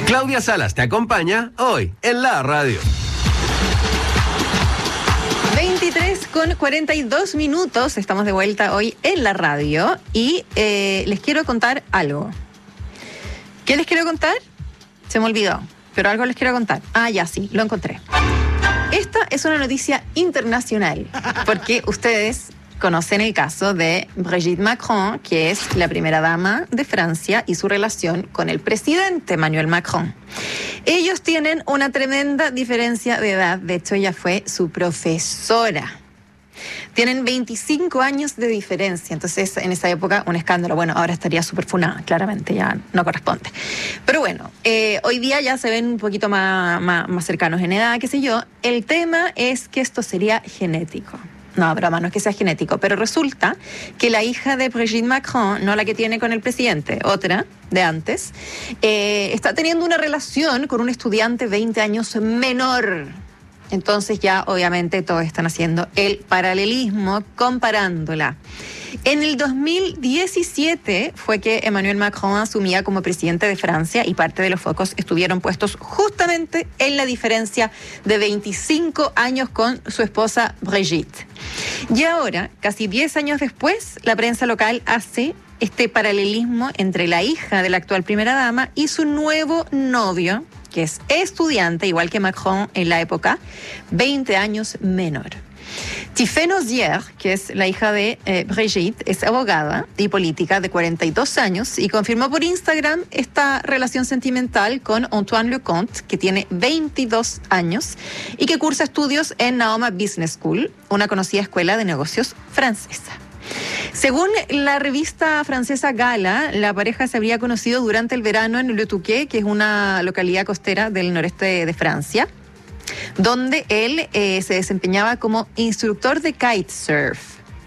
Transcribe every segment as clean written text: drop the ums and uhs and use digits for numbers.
Claudia Salas te acompaña hoy en la radio. 23:42, estamos de vuelta hoy en la radio y les quiero contar algo. ¿Qué les quiero contar? Se me olvidó, pero algo les quiero contar. Ah, ya sí, lo encontré. Esta es una noticia internacional, porque ustedes conocen el caso de Brigitte Macron, que es la primera dama de Francia, y su relación con el presidente Emmanuel Macron. Ellos tienen una tremenda diferencia de edad, de hecho ella fue su profesora. Tienen 25 años de diferencia, entonces en esa época un escándalo. Bueno, ahora estaría súper funada, claramente ya no corresponde. Pero bueno, hoy día ya se ven un poquito más cercanos en edad, qué sé yo. El tema es que esto sería genético. No, broma, no es que sea genético, pero resulta que la hija de Brigitte Macron, no la que tiene con el presidente, otra de antes, está teniendo una relación con un estudiante 20 años menor. Entonces ya obviamente todos están haciendo el paralelismo comparándola. En el 2017 fue que Emmanuel Macron asumía como presidente de Francia y parte de los focos estuvieron puestos justamente en la diferencia de 25 años con su esposa Brigitte. Y ahora, casi 10 años después, la prensa local hace este paralelismo entre la hija de la actual primera dama y su nuevo novio, que es estudiante, igual que Macron en la época, 20 años menor. Tiffaine Ozier, que es la hija de Brigitte, es abogada y política de 42 años y confirmó por Instagram esta relación sentimental con Antoine Leconte, que tiene 22 años y que cursa estudios en Naoma Business School, una conocida escuela de negocios francesa. Según la revista francesa Gala, la pareja se habría conocido durante el verano en Le Touquet, que es una localidad costera del noreste de Francia, donde él se desempeñaba como instructor de kitesurf.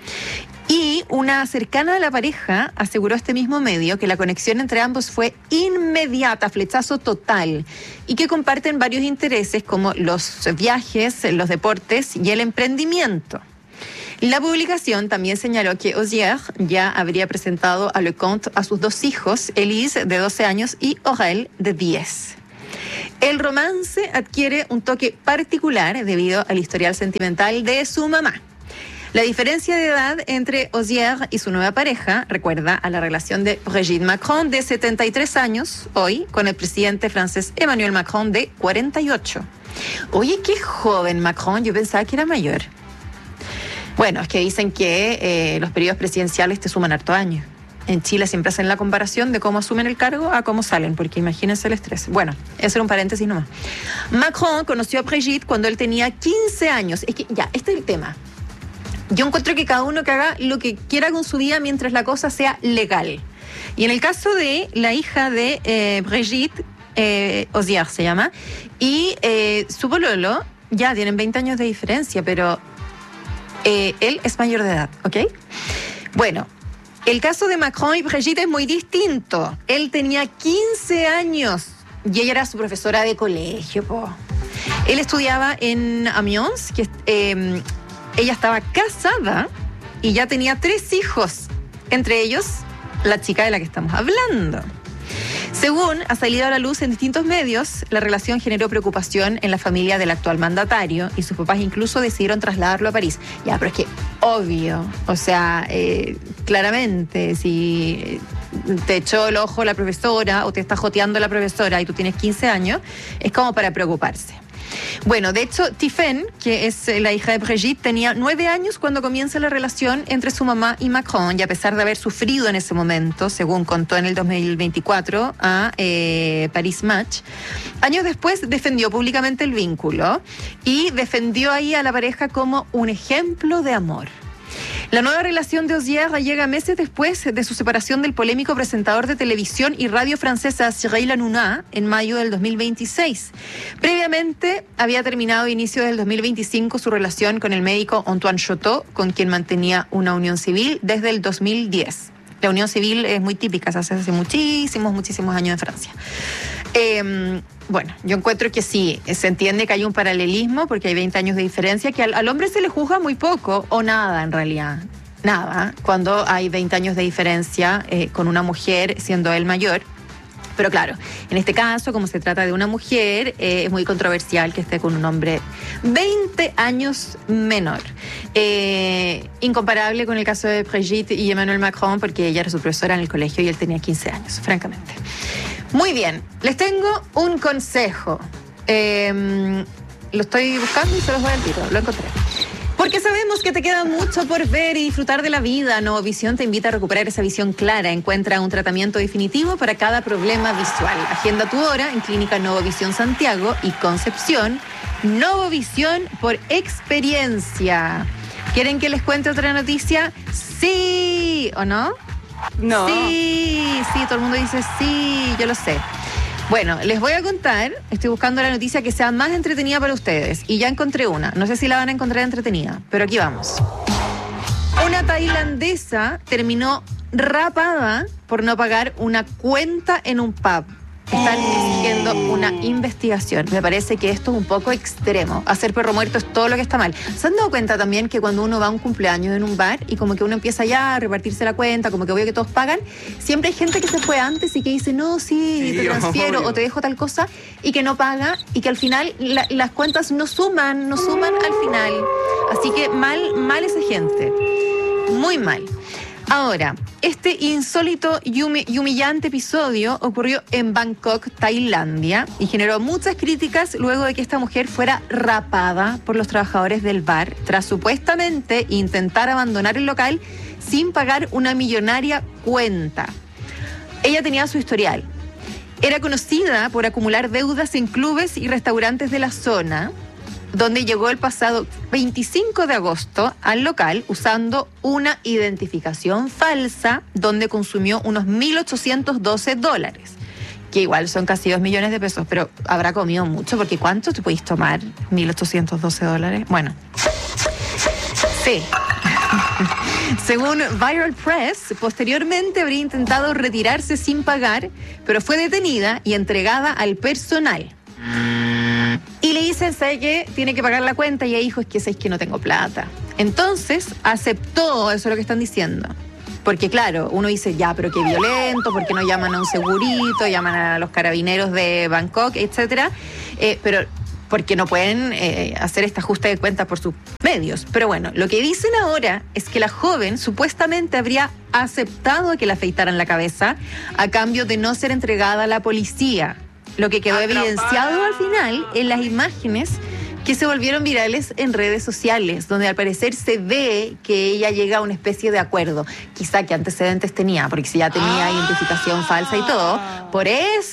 Y una cercana a la pareja aseguró a este mismo medio que la conexión entre ambos fue inmediata, flechazo total, y que comparten varios intereses como los viajes, los deportes y el emprendimiento. La publicación también señaló que Ozier ya habría presentado a Leconte a sus dos hijos, Elise, de 12 años, y Aurel, de 10. El romance adquiere un toque particular debido al historial sentimental de su mamá. La diferencia de edad entre Ozier y su nueva pareja recuerda a la relación de Brigitte Macron, de 73 años, hoy, con el presidente francés Emmanuel Macron, de 48. Oye, qué joven Macron, yo pensaba que era mayor. Bueno, es que dicen que los periodos presidenciales te suman harto años. En Chile siempre hacen la comparación de cómo asumen el cargo a cómo salen, porque imagínense el estrés. Bueno, eso era un paréntesis nomás. Macron conoció a Brigitte cuando él tenía 15 años. Es que ya, este es el tema. Yo encuentro que cada uno que haga lo que quiera con su vida mientras la cosa sea legal. Y en el caso de la hija de Brigitte, Ozier se llama, y su pololo, ya tienen 20 años de diferencia, pero él es mayor de edad, ¿ok? Bueno, el caso de Macron y Brigitte es muy distinto. Él tenía 15 años y ella era su profesora de colegio, po. Él estudiaba en Amiens, que ella estaba casada y ya tenía 3 hijos, entre ellos la chica de la que estamos hablando. Según ha salido a la luz en distintos medios, la relación generó preocupación en la familia del actual mandatario y sus papás incluso decidieron trasladarlo a París. Ya, pero es que obvio, o sea, claramente, si te echó el ojo la profesora o te está joteando la profesora y tú tienes 15 años, es como para preocuparse. Bueno, de hecho, Tiffaine, que es la hija de Brigitte, tenía 9 años cuando comienza la relación entre su mamá y Macron, y a pesar de haber sufrido en ese momento, según contó en el 2024 a Paris Match, años después defendió públicamente el vínculo y defendió ahí a la pareja como un ejemplo de amor. La nueva relación de Ozier llega meses después de su separación del polémico presentador de televisión y radio francesa Cyril Hanouna en mayo del 2026. Previamente había terminado a inicios del 2025 su relación con el médico Antoine Chouteau, con quien mantenía una unión civil desde el 2010. La unión civil es muy típica, se hace hace muchísimos años en Francia. Bueno, yo encuentro que sí, se entiende que hay un paralelismo porque hay 20 años de diferencia, que al hombre se le juzga muy poco o nada en realidad. Nada, cuando hay 20 años de diferencia con una mujer siendo él mayor. Pero claro, en este caso, como se trata de una mujer, es muy controversial que esté con un hombre 20 años menor. Incomparable con el caso de Brigitte y Emmanuel Macron, porque ella era su profesora en el colegio y él tenía 15 años, francamente. Muy bien, les tengo un consejo. Lo estoy buscando y se los voy al tiro, lo encontré. Porque sabemos que te queda mucho por ver y disfrutar de la vida. Novovisión te invita a recuperar esa visión clara. Encuentra un tratamiento definitivo para cada problema visual. Agenda tu hora en Clínica Novovisión Santiago y Concepción. Novovisión por experiencia. ¿Quieren que les cuente otra noticia? Sí, ¿o no? No. Sí, todo el mundo dice sí, yo lo sé. Bueno, les voy a contar, estoy buscando la noticia que sea más entretenida para ustedes y ya encontré una. No sé si la van a encontrar entretenida, pero aquí vamos. Una tailandesa terminó rapada por no pagar una cuenta en un pub. Están exigiendo una investigación. Me parece que esto es un poco extremo. Hacer perro muerto es todo lo que está mal. ¿Se han dado cuenta también que cuando uno va a un cumpleaños en un bar y como que uno empieza ya a repartirse la cuenta, como que obvio que todos pagan, siempre hay gente que se fue antes y que dice, no, sí, te transfiero o te dejo tal cosa, y que no paga y que al final las cuentas no suman al final. Así que mal esa gente. Muy mal. Ahora, este insólito y humillante episodio ocurrió en Bangkok, Tailandia, y generó muchas críticas luego de que esta mujer fuera rapada por los trabajadores del bar tras supuestamente intentar abandonar el local sin pagar una millonaria cuenta. Ella tenía su historial. Era conocida por acumular deudas en clubes y restaurantes de la zona, donde llegó el pasado 25 de agosto al local usando una identificación falsa, donde consumió unos $1.812, que igual son casi 2 millones de pesos, pero habrá comido mucho, porque ¿cuánto te podéis tomar? $1.812. Bueno, sí. Según Viral Press, posteriormente habría intentado retirarse sin pagar, pero fue detenida y entregada al personal. Y le dicen, ¿sabe qué? Tiene que pagar la cuenta. Y ella dijo, es que no tengo plata. Entonces aceptó, eso es lo que están diciendo. Porque claro, uno dice, ya, pero qué violento, ¿por qué no llaman a un segurito, llaman a los carabineros de Bangkok, etcétera? Pero porque no pueden hacer este ajuste de cuentas por sus medios. Pero bueno, lo que dicen ahora es que la joven supuestamente habría aceptado que le afeitaran la cabeza a cambio de no ser entregada a la policía. Lo que quedó evidenciado al final en las imágenes que se volvieron virales en redes sociales, donde al parecer se ve que ella llega a una especie de acuerdo. Quizá que antecedentes tenía, porque si ya tenía identificación falsa y todo, por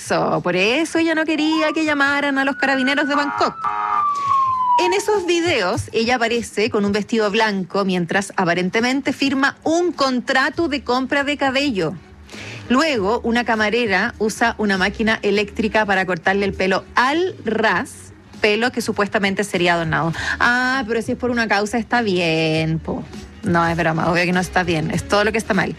eso ella no quería que llamaran a los carabineros de Bangkok. En esos videos, ella aparece con un vestido blanco mientras aparentemente firma un contrato de compra de cabello. Luego, una camarera usa una máquina eléctrica para cortarle el pelo al ras, pelo que supuestamente sería donado. Ah, pero si es por una causa está bien, po. No, es broma, obvio que no está bien, es todo lo que está mal.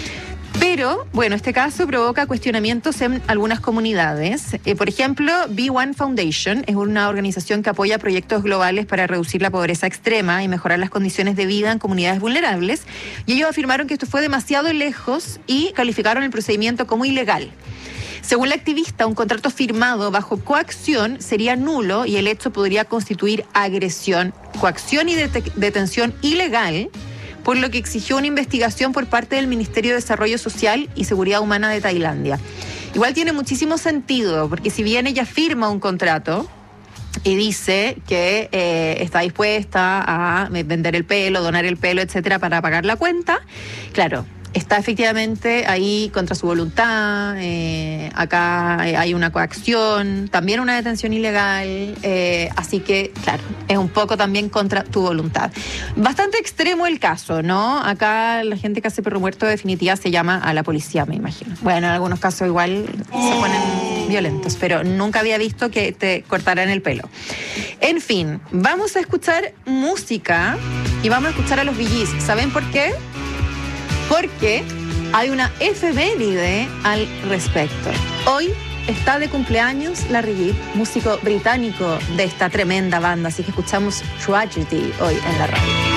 Pero, bueno, este caso provoca cuestionamientos en algunas comunidades. Por ejemplo, Be1 Foundation es una organización que apoya proyectos globales para reducir la pobreza extrema y mejorar las condiciones de vida en comunidades vulnerables. Y ellos afirmaron que esto fue demasiado lejos y calificaron el procedimiento como ilegal. Según la activista, un contrato firmado bajo coacción sería nulo y el hecho podría constituir agresión, coacción y detención ilegal, por lo que exigió una investigación por parte del Ministerio de Desarrollo Social y Seguridad Humana de Tailandia. Igual tiene muchísimo sentido, porque si bien ella firma un contrato y dice que está dispuesta a vender el pelo, donar el pelo, etcétera, para pagar la cuenta, claro, está efectivamente ahí contra su voluntad. Acá hay una coacción, también una detención ilegal, así que, claro, es un poco también contra tu voluntad. Bastante extremo el caso, ¿no? Acá la gente que hace perro muerto definitiva se llama a la policía, me imagino. Bueno, en algunos casos igual se ponen violentos, pero nunca había visto que te cortaran el pelo. En fin, vamos a escuchar música y vamos a escuchar a los Bee Gees. ¿Saben por qué? Porque hay una efeméride al respecto. Hoy está de cumpleaños Larry Gibb, músico británico de esta tremenda banda, así que escuchamos Tragedy hoy en la radio.